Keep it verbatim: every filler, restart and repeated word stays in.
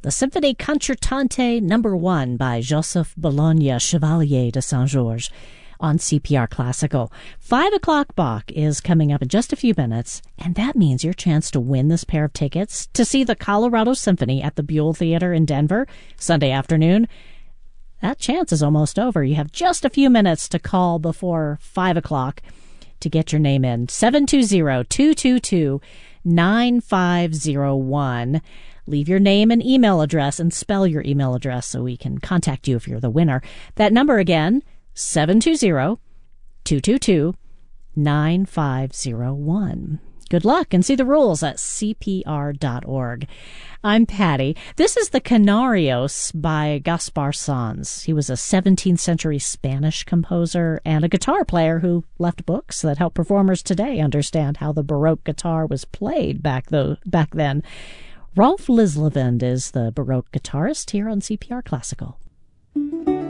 the Symphony Concertante Number One by Joseph Bologna Chevalier de Saint-Georges on C P R Classical. Five o'clock Bach is coming up in just a few minutes, and that means your chance to win this pair of tickets to see the Colorado Symphony at the Buell Theater in Denver Sunday afternoon. That chance is almost over. You have just a few minutes to call before five o'clock to get your name in. seven two zero, two two two, nine five zero one. Leave your name and email address and spell your email address so we can contact you if you're the winner. That number again, seven two zero, two two two, nine five zero one. Good luck, and see the rules at C P R dot org. I'm Patty. This is the Canarios by Gaspar Sanz. He was a seventeenth century Spanish composer and a guitar player who left books that help performers today understand how the Baroque guitar was played back, though, back then. Rolf Lislevend is the Baroque guitarist here on C P R Classical.